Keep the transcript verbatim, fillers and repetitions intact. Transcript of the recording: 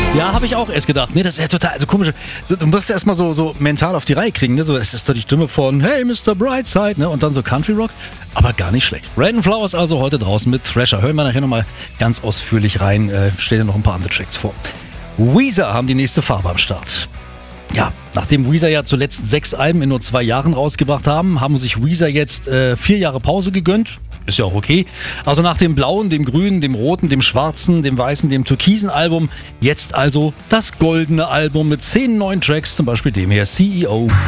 Ja, habe ich auch erst gedacht. Nee, das ist ja total, also komisch. Du musst erst mal so, so mental auf die Reihe kriegen, ne? So, es ist doch die Stimme von Hey, Mister Brightside, ne? Und dann so Country Rock. Aber gar nicht schlecht. Random Flowers also heute draußen mit Thrasher. Hören wir nachher nochmal ganz ausführlich rein. Äh, stell dir noch ein paar andere Tracks vor. Weezer haben die nächste Farbe am Start. Ja, nachdem Weezer ja zuletzt sechs Alben in nur zwei Jahren rausgebracht haben, haben sich Weezer jetzt äh, vier Jahre Pause gegönnt. Ist ja auch okay. Also nach dem blauen, dem grünen, dem roten, dem schwarzen, dem weißen, dem türkisen Album, jetzt also das goldene Album mit zehn neuen Tracks, zum Beispiel dem hier C E O.